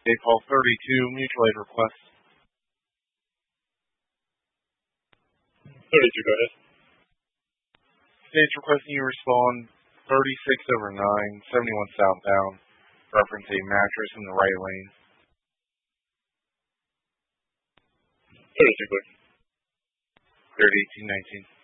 Call 32, mutual aid request. 32, go ahead. State's requesting you respond 36 over 9, 71 southbound, reference a mattress in the right lane. 32, quick. 30, 18, 19.